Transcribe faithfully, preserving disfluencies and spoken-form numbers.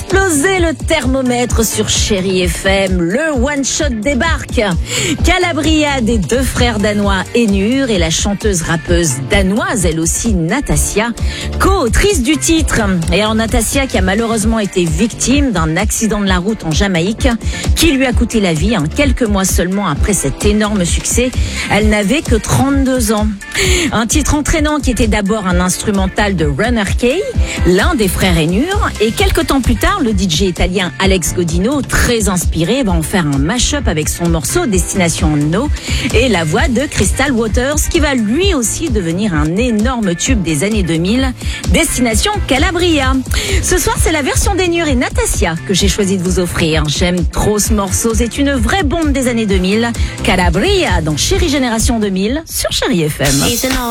exploser le thermomètre sur Chérie F M. Le one-shot débarque. Calabria des deux frères danois Enur et la chanteuse rappeuse danoise, elle aussi Natasia, co-autrice du titre. Et alors Natasia qui a malheureusement été victime d'un accident de la route en Jamaïque qui lui a coûté la vie, hein, quelques mois seulement après cet énorme succès. Elle n'avait que trente-deux ans. Un titre entraînant qui était d'abord un instrumental de Runner Kay, l'un des frères Enur, et quelques temps plus tard, le D J italien Alex Godino, très inspiré, va en faire un mash-up avec son morceau Destination No et la voix de Crystal Waters qui va lui aussi devenir un énorme tube des années deux mille, Destination Calabria. Ce soir, c'est la version d'Enur et Natasia que j'ai choisi de vous offrir. J'aime trop ce morceau, c'est une vraie bombe des années deux mille. Calabria dans Chérie Génération deux mille sur Chérie F M.